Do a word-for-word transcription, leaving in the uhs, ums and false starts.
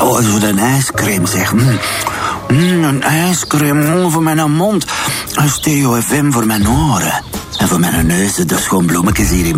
Oh, zo een ijscream, zeg. Mm. Mm, een ijscream voor mijn mond. Een Stereo F M voor mijn oren. En voor mijn neus, de schoon bloemetjes hier in